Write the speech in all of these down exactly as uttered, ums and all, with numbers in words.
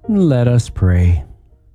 Let us pray.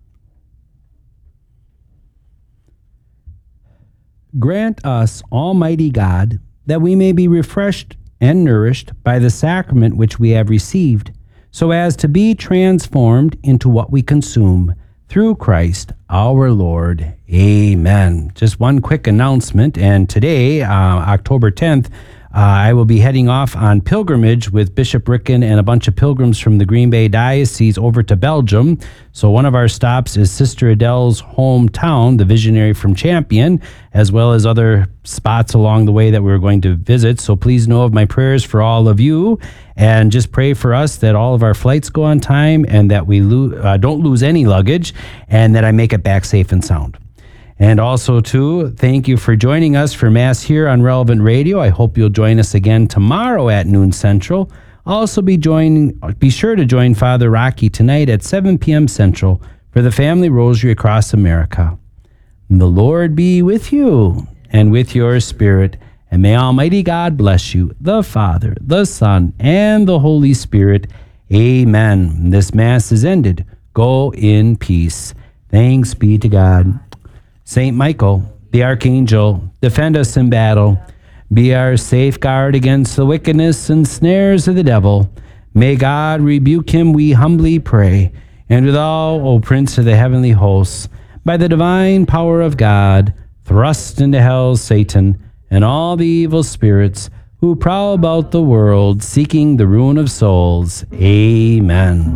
Grant us, Almighty God, that we may be refreshed and nourished by the sacrament which we have received, so as to be transformed into what we consume, through Christ our Lord. Amen. Just one quick announcement, and today, uh, October tenth, Uh, I will be heading off on pilgrimage with Bishop Ricken and a bunch of pilgrims from the Green Bay Diocese over to Belgium. So one of our stops is Sister Adele's hometown, the visionary from Champion, as well as other spots along the way that we're going to visit. So please know of my prayers for all of you, and just pray for us that all of our flights go on time and that we lo- uh, don't lose any luggage, and that I make it back safe and sound. And also, too, thank you for joining us for Mass here on Relevant Radio. I hope you'll join us again tomorrow at noon Central. Also, be joining, be sure to join Father Rocky tonight at seven p.m. Central for the Family Rosary Across America. The Lord be with you and with your spirit, and may Almighty God bless you, the Father, the Son, and the Holy Spirit. Amen. This Mass is ended. Go in peace. Thanks be to God. Saint Michael, the Archangel, defend us in battle. Be our safeguard against the wickedness and snares of the devil. May God rebuke him, we humbly pray. And with all, O Prince of the heavenly hosts, by the divine power of God, thrust into hell Satan and all the evil spirits who prowl about the world, seeking the ruin of souls. Amen.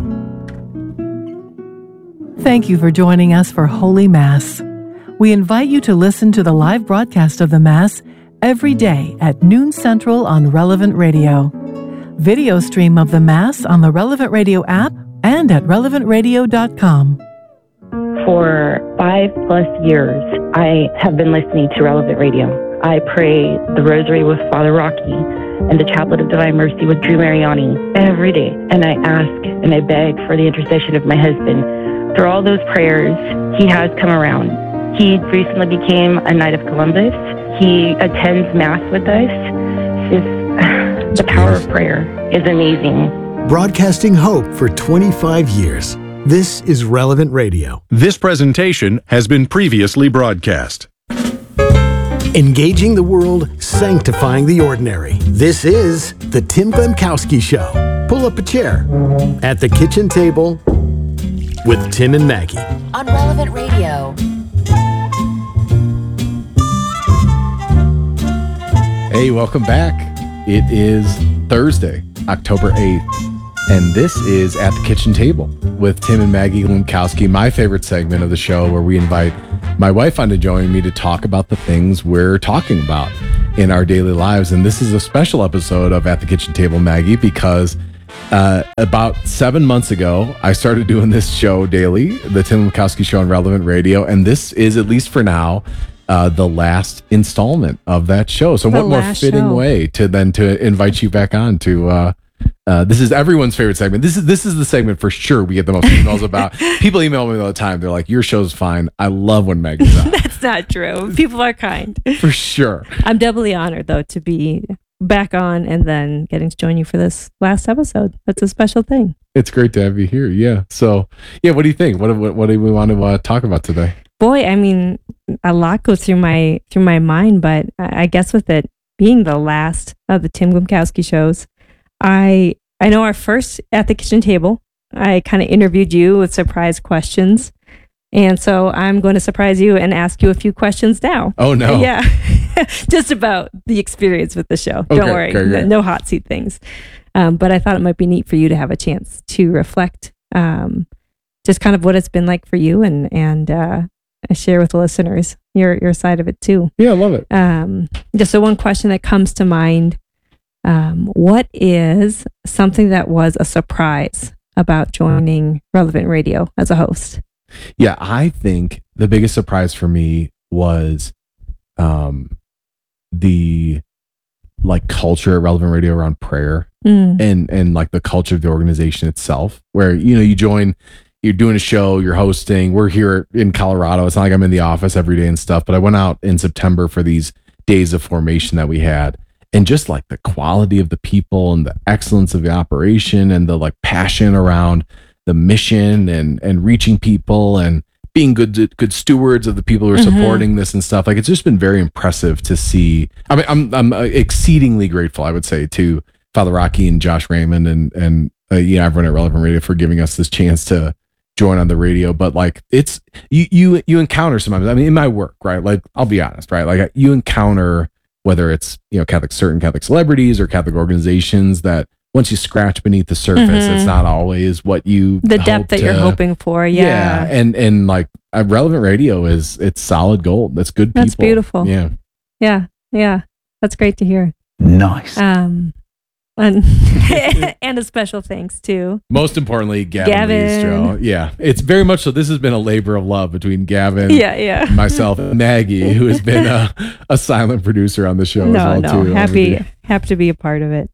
Thank you for joining us for Holy Mass. We invite you to listen to the live broadcast of the Mass every day at noon Central on Relevant Radio. Video stream of the Mass on the Relevant Radio app and at relevant radio dot com. For five plus years, I have been listening to Relevant Radio. I pray the Rosary with Father Rocky and the Chaplet of Divine Mercy with Drew Mariani every day. And I ask and I beg for the intercession of my husband. Through all those prayers, he has come around. He recently became a Knight of Columbus. He attends Mass with us. It's, the power of prayer is amazing. Broadcasting hope for twenty-five years. This is Relevant Radio. This presentation has been previously broadcast. Engaging the world, sanctifying the ordinary. This is The Tim Glemkowski Show. Pull up a chair at the kitchen table with Tim and Maggie. On Relevant Radio. Hey, welcome back. It is Thursday, October eighth, and this is At the Kitchen Table with Tim and Maggie Glemkowski, my favorite segment of the show where we invite my wife on to join me to talk about the things we're talking about in our daily lives. And this is a special episode of At the Kitchen Table, Maggie, because uh, about seven months ago, I started doing this show daily, the Tim Glemkowski Show on Relevant Radio, and this is, at least for now, Uh, the last installment of that show. So the what more fitting show. way to then to invite you back on to uh, uh, this is everyone's favorite segment. This is this is the segment for sure we get the most emails about. People email me all the time. They're like, your show's fine. I love when Maggie's on. That's not true. People are kind. For sure. I'm doubly honored, though, to be back on and then getting to join you for this last episode. That's a special thing. It's great to have you here. Yeah. So, yeah, what do you think? What what, what do we want to uh, talk about today? Boy, I mean, a lot goes through my through my mind, but I I guess with it being the last of the Tim Glemkowski shows, I I know our first At the Kitchen Table, I kind of interviewed you with surprise questions. And so I'm going to surprise you and ask you a few questions now. Oh, no. Yeah. Just about the experience with the show. Okay, Don't worry. okay, okay. No hot seat things. Um, but I thought it might be neat for you to have a chance to reflect um, just kind of what it's been like for you and, and uh, share with the listeners your, your side of it too. Yeah, I love it. Um, just so one question that comes to mind, um, what is something that was a surprise about joining Relevant Radio as a host? Yeah, I think the biggest surprise for me was um, the like culture at Relevant Radio around prayer Mm. and and like the culture of the organization itself, where you know you join, you're doing a show, you're hosting. We're here in Colorado. It's not like I'm in the office every day and stuff, but I went out in September for these days of formation that we had, and just like the quality of the people and the excellence of the operation and the like passion around the mission and and reaching people and being good good stewards of the people who are Mm-hmm. supporting this and stuff. Like it's just been very impressive to see. I mean, I'm I'm exceedingly grateful, I would say, to Father Rocky and Josh Raymond and and uh, you know, everyone at Relevant Radio for giving us this chance to join on the radio. But like it's you you you encounter sometimes. I mean, in my work, right? Like I'll be honest, right? Like you encounter whether it's you know Catholic certain Catholic celebrities or Catholic organizations that once you scratch beneath the surface, Mhm. it's not always what you The hope depth that to- you're hoping for. Yeah. and and like uh, Relevant Radio is it's solid gold. That's good people. That's beautiful. Yeah. Yeah. Yeah. That's great to hear. Nice. Um, and, and a special thanks to Most importantly, Gavin, Gavin. Leestro. Yeah, it's very much so. This has been a labor of love between Gavin, yeah, yeah. myself, and Maggie, who has been a, a silent producer on the show as No, well no, too. over happy the- happy to be a part of it.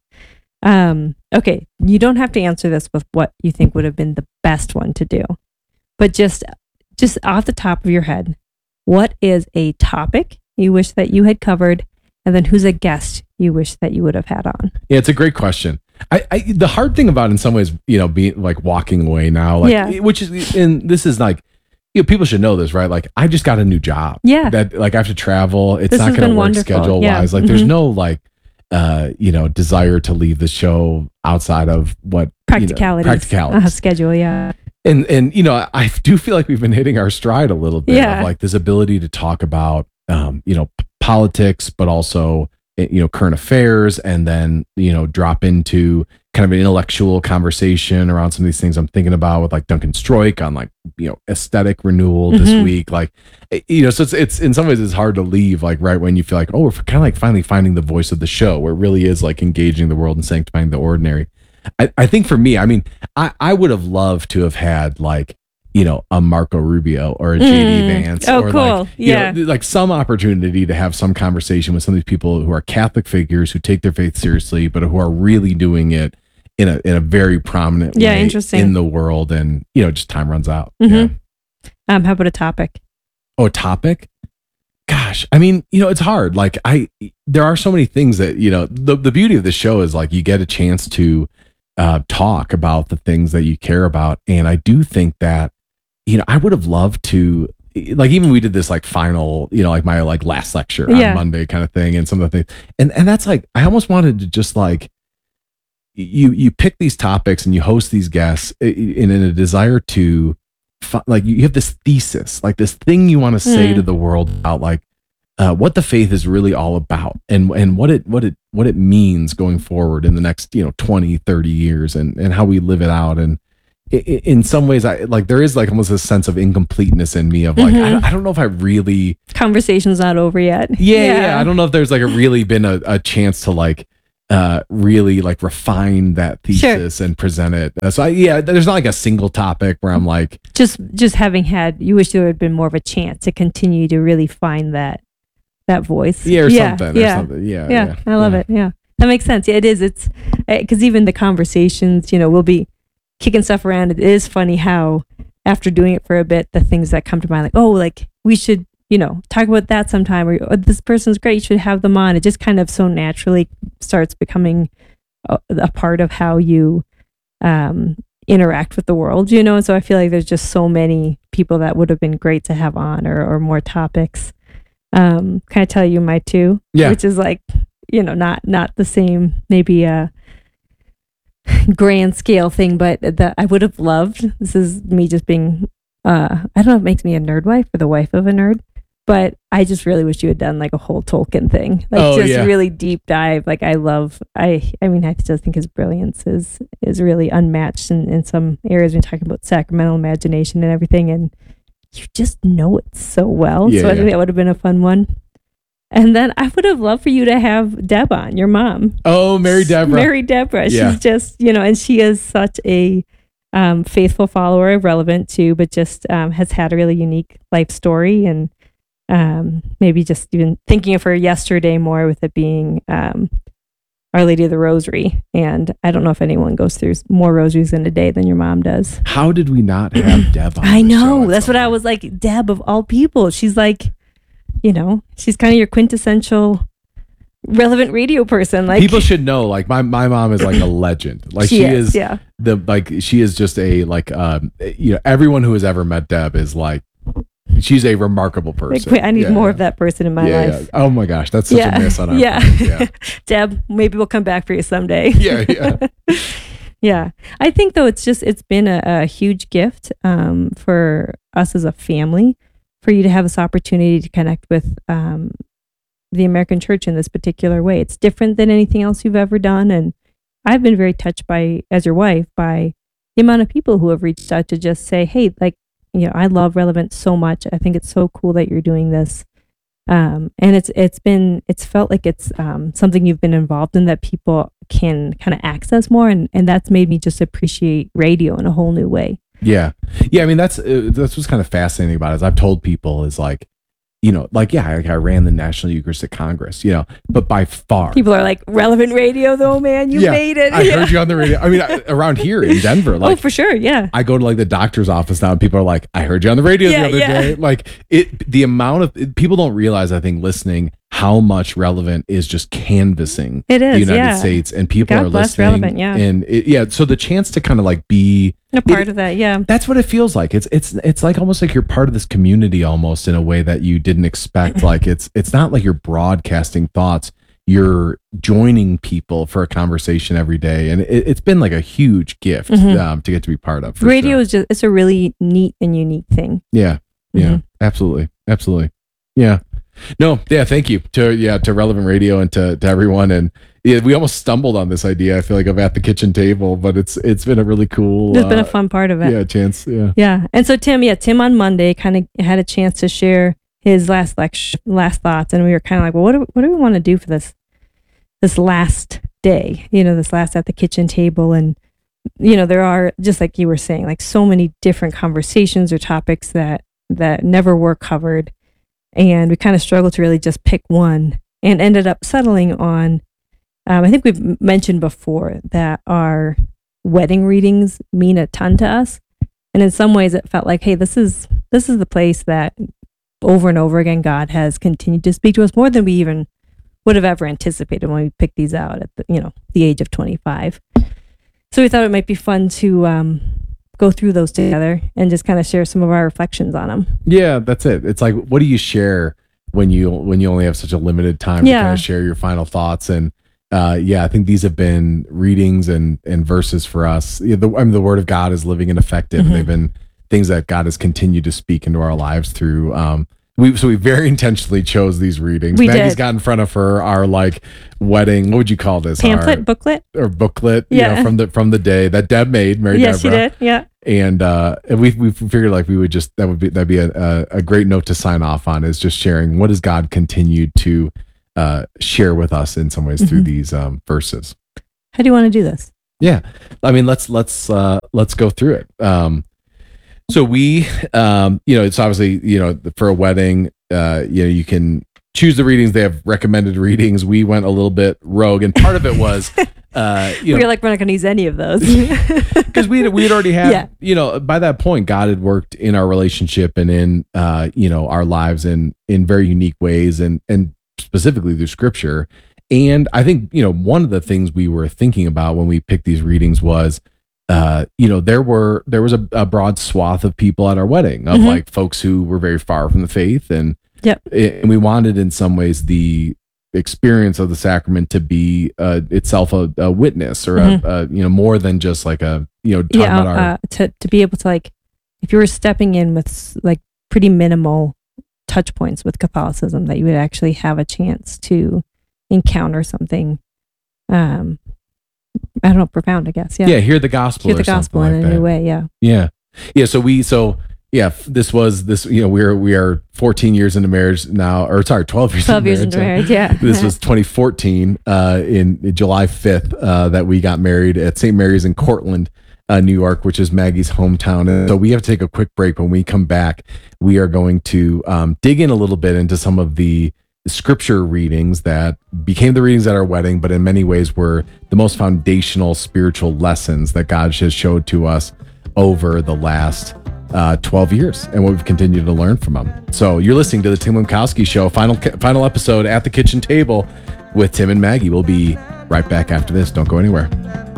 Um, okay, you don't have to answer this with what you think would have been the best one to do, but just just off the top of your head, what is a topic you wish that you had covered, and then who's a guest you wish that you would have had on? Yeah, it's a great question. I, I the hard thing about it in some ways, you know, being like walking away now, like Yeah. which is and this is like you know, people should know this, right? Like I just got a new job. Yeah. That like I have to travel. It's This not has gonna been work wonderful. schedule Yeah. wise. Like there's Mhm. no like uh, you know, desire to leave the show outside of what Practicalities, You know, practicalities. uh, schedule. Yeah, and and you know I, I do feel like we've been hitting our stride a little bit Yeah. of like this ability to talk about um you know p- politics but also eh, you know current affairs and then you know drop into kind of an intellectual conversation around some of these things I'm thinking about with like Duncan Stroik on like you know aesthetic renewal this Mhm. week like eh, you know so it's it's in some ways it's hard to leave like right when you feel like oh we're kind of like finally finding the voice of the show where it really is like engaging the world and sanctifying the ordinary. I, I think for me, I mean, I, I would have loved to have had like, you know, a Marco Rubio or a J D Mm. Vance Oh, or cool. like, you Yeah. know, like some opportunity to have some conversation with some of these people who are Catholic figures who take their faith seriously, but who are really doing it in a in a very prominent Yeah, way interesting. in the world. And, you know, just time runs out. Mhm. Yeah. Um, how about a topic? Oh, a topic? Gosh, I mean, you know, it's hard. Like I, there are so many things that, you know, the, the beauty of the show is like you get a chance to uh, talk about the things that you care about. And I do think that, you know, I would have loved to, like, even we did this like final, you know, like my like last lecture on Yeah. Monday kind of thing and some of the things. And, and that's like, I almost wanted to just like, you, you pick these topics and you host these guests in, in a desire to, fi- like you have this thesis, like this thing you want to say Mm. to the world about like uh, what the faith is really all about and and what it what it what it means going forward in the next you know twenty, thirty years and and how we live it out. And i- i- in some ways I like there is like almost a sense of incompleteness in me of like Mhm. I, I don't know if I really Conversation's not over yet. yeah, yeah. I don't know if there's like a really been a, a chance to like uh really like refine that Sure. thesis and present it. Uh, so I, yeah, there's not like a single topic where I'm like Just just having had, you wish there had been more of a chance to continue to really find that that voice. yeah or yeah, something or Yeah. something. Yeah, yeah, yeah, I love yeah. it. Yeah, that makes sense. Yeah, it is. It's because even the conversations, you know, we'll be kicking stuff around. It is funny how after doing it for a bit, the things that come to mind, like, oh, like we should, you know, talk about that sometime, or oh, this person's great, you should have them on. It just kind of so naturally starts becoming a, a part of how you um, interact with the world, you know. And so I feel like there's just so many people that would have been great to have on, or or more topics. Um, can I tell you my two? Yeah. Which is like, you know, not not the same, maybe a grand scale thing, but that I would have loved. This is me just being, uh, I don't know if it makes me a nerd wife or the wife of a nerd, but I just really wish you had done like a whole Tolkien thing, like Oh, just yeah. really deep dive. Like I love, I, I mean, I just think his brilliance is is really unmatched in, in some areas. When talking about sacramental imagination and everything, and you just know it so well. Yeah, so I think yeah. that would have been a fun one. And then I would have loved for you to have Deb on, your mom. Oh, Mary Deborah. Mary Deborah. Yeah. She's just, you know, and she is such a um, faithful follower of Relevant too, but just um, has had a really unique life story. And um, maybe just even thinking of her yesterday more with it being um, Our Lady of the Rosary. And I don't know if anyone goes through more rosaries in a day than your mom does. How did we not have Deb on I the know. show at That's some what I point? was like. Deb, of all people, she's like, you know, she's kind of your quintessential relevant radio person. Like People should know, like my, my mom is like a legend. Like She she, is, is, yeah. the like she is just a like um you know, everyone who has ever met Deb is like she's a remarkable like, person. wait, I need Yeah, more yeah. of that person in my yeah, life. yeah. Oh my gosh, that's such Yeah. a miss on our Yeah. part. Yeah. Deb, maybe we'll come back for you someday. Yeah, yeah. Yeah. I think though it's just it's been a, a huge gift um, for us as a family, for you to have this opportunity to connect with um, the American church in this particular way. It's different than anything else you've ever done. And I've been very touched by, as your wife, by the amount of people who have reached out to just say, hey, like, you know, I love Relevant so much. I think it's so cool that you're doing this. Um, and it's it's been it's felt like it's um, something you've been involved in that people can kind of access more, and, and that's made me just appreciate radio in a whole new way. Yeah. Yeah. I mean, that's, uh, that's what's kind of fascinating about it. Is I've told people is like, you know, like, yeah, I, I ran the National Eucharistic Congress, you know, but by far. People are like, Relevant Radio though, man, you yeah, made it. I Yeah. heard you on the radio. I mean, I, around here in Denver, like, oh, for sure. Yeah. I go to like the doctor's office now and people are like, I heard you on the radio Yeah, the other yeah. day. Like it, the amount of it, people don't realize, I think, listening, how much Relevant is just canvassing It is, the United yeah. States, and people God are bless listening. Relevant, yeah. And it, yeah, so the chance to kind of like be A part it- of that. Yeah. that's what it feels like. It's it's it's like almost like you're part of this community almost in a way that you didn't expect. Like it's it's not like you're broadcasting thoughts. You're joining people for a conversation every day, and it, it's been like a huge gift Mhm. um, to get to be part of. for Radio sure. is just, it's a really neat and unique thing. Yeah. Yeah. Mhm. Absolutely. Absolutely. Yeah. No, yeah, thank you to yeah, to Relevant Radio and to, to everyone. And yeah, we almost stumbled on this idea, I feel like, of At the Kitchen Table, but it's it's been a really cool It's been uh, a fun part of it. yeah, chance. Yeah. Yeah. And so Tim, yeah, Tim on Monday kind of had a chance to share his last lecture, last thoughts. And we were kind of like, well, what do, what do we want to do for this, this last day, you know, this last At the Kitchen Table? And, you know, there are, just like you were saying, like so many different conversations or topics that, that never were covered. And we kind of struggled to really just pick one, and ended up settling on, um, I think we've m- mentioned before that our wedding readings mean a ton to us. And in some ways it felt like, hey, this is, this is the place that over and over again, God has continued to speak to us more than we even would have ever anticipated when we picked these out at the, you know, the age of twenty-five. So we thought it might be fun to, um, go through those together and just kind of share some of our reflections on them. Yeah, that's it. It's like, what do you share when you when you only have such a limited time Yeah. to kind of share your final thoughts? And uh, yeah, I think these have been readings and and verses for us. Yeah, the, I mean, the Word of God is living and effective, Mhm. and they've been things that God has continued to speak into our lives through. Um, we so we very intentionally chose these readings. We Maggie's did. got in front of her our like wedding. What would you call this? Pamphlet, Our, booklet. or booklet? you Yeah. know, from the from the day that Deb made. Mary Yes, Deborah. she did. Yeah. And uh, and we we figured like we would just that would be that'd be a, a, a great note to sign off on, is just sharing what has God continued to uh, share with us in some ways through Mhm. these um, verses. How do you want to do this? Yeah, I mean let's let's uh, let's go through it. Um, so we um, you know, it's obviously, you know, for a wedding, uh, you know, you can choose the readings. They have recommended readings. We went a little bit rogue, and part of it was. Uh, you We know, were like, we're not going to use any of those. because we we had already had, Yeah. you know, by that point, God had worked in our relationship and in, uh, you know, our lives in in very unique ways, and and specifically through Scripture. And I think, you know, one of the things we were thinking about when we picked these readings was, uh, you know, there were there was a, a broad swath of people at our wedding, of Mhm. like folks who were very far from the faith, and Yep. and we wanted in some ways the experience of the sacrament to be uh, itself a, a witness, or Mhm. a, a you know, more than just like a, you know, talking yeah, about our uh, to to be able to, like, if you were stepping in with s- like pretty minimal touch points with Catholicism, that you would actually have a chance to encounter something, um, I don't know, profound, I guess. Yeah, yeah, hear the gospel, hear or the gospel something in like a new that. way. Yeah, Yeah, yeah. So we so yeah, f- this was this you know we're we are fourteen years into marriage now, or sorry, twelve years. twelve into years marriage, into yeah. marriage. Yeah, This was twenty fourteen, uh, in, in July fifth, uh, that we got married at Saint Mary's in Cortland, uh, New York, which is Maggie's hometown. And so we have to take a quick break. When we come back, we are going to um, dig in a little bit into some of the scripture readings that became the readings at our wedding, but in many ways were the most foundational spiritual lessons that God has showed to us over the last uh, twelve years, and what we've continued to learn from them. So you're listening to the Tim Lemkowski Show, final final episode, At the Kitchen Table. with Tim and Maggie. We'll be right back after this. Don't go anywhere.